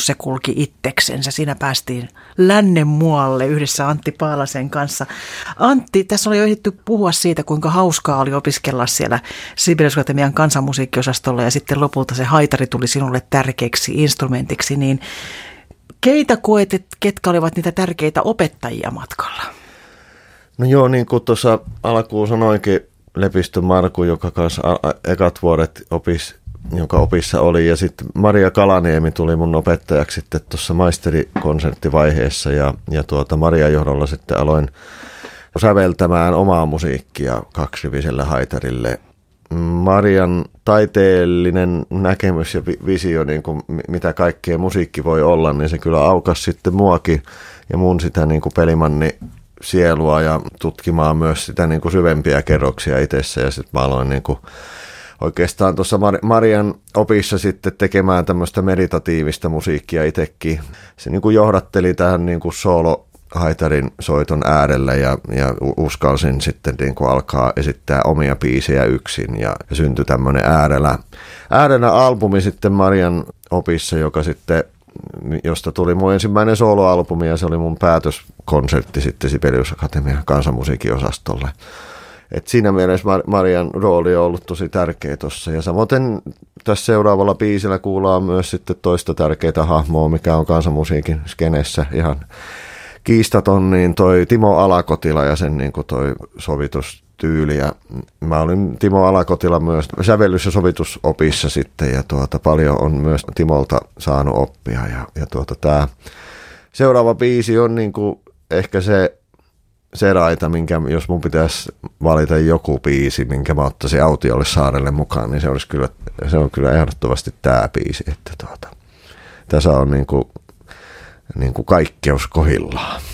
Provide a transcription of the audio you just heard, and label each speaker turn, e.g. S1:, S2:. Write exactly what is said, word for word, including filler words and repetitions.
S1: joskus se kulki itseksensä. Siinä päästiin lännen muualle yhdessä Antti Paalasen kanssa. Antti, tässä oli jo ehditty puhua siitä, kuinka hauskaa oli opiskella siellä Sibelius Akatemian kansanmusiikkiosastolla ja sitten lopulta se haitari tuli sinulle tärkeäksi instrumentiksi. Niin keitä koet, että ketkä olivat niitä tärkeitä opettajia matkalla?
S2: No joo, niin kuin tuossa alkuun sanoinkin, Lepistö Marku, joka kanssa ekat vuodet opisi, joka opissa oli, ja sitten Maria Kalaniemi tuli mun opettajaksi sitten tuossa maisterikonserttivaiheessa, ja, ja tuota Maria johdolla sitten aloin säveltämään omaa musiikkia kaksiriviselle haitarille. Marian taiteellinen näkemys ja visio, niin kuin mitä kaikkea musiikki voi olla, niin se kyllä aukasi sitten muakin ja mun sitä niin kuin pelimanni sielua ja tutkimaan myös sitä niin kuin syvempiä kerroksia itsessä, ja sitten mä aloin niin kuin oikeastaan tuossa Marian opissa sitten tekemään tämmöistä meditatiivista musiikkia itsekin. Se niin kuin johdatteli tähän niin kuin soolo-haitarin soiton äärelle, ja, ja uskalsin sitten niin kuin alkaa esittää omia biisejä yksin, ja syntyi tämmöinen äärellä, äärellä albumi sitten Marian opissa, joka sitten, josta tuli mun ensimmäinen soloalbumi, ja se oli mun päätöskonsertti sitten Sibelius Akatemian kansanmusiikkiosastolle. Et siinä mielessä Marian rooli on ollut tosi tärkeä tuossa. Ja samoin tässä seuraavalla biisillä kuullaan myös sitten toista tärkeää hahmoa, mikä on kansanmusiikin skenessä ihan kiistaton, niin toi Timo Alakotila ja sen niin kuin toi sovitustyyli. Ja mä olin Timo Alakotila myös sävellys- ja sovitusopissa sitten, ja tuota, paljon on myös Timolta saanut oppia. Ja, ja tuota, tää seuraava biisi on niin kuin ehkä se Se raita, minkä, jos mun pitäisi valita joku biisi, minkä mä ottaisin Autiolle saarelle mukaan, niin se, olisi kyllä, se on kyllä ehdottomasti tämä biisi. Että tuota, tässä on niin kuin, niin kuin kaikkeus kohillaan.